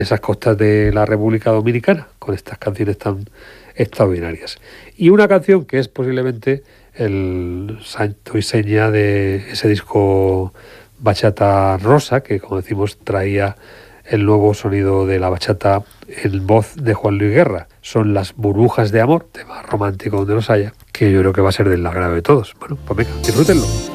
esas costas de la República Dominicana, con estas canciones tan extraordinarias. Y una canción que es posiblemente el santo y seña de ese disco Bachata Rosa, que como decimos traía el nuevo sonido de la bachata en voz de Juan Luis Guerra. Son Las burbujas de amor, tema romántico donde los haya, que yo creo que va a ser del agrado de todos. Bueno, pues venga, disfrútenlo.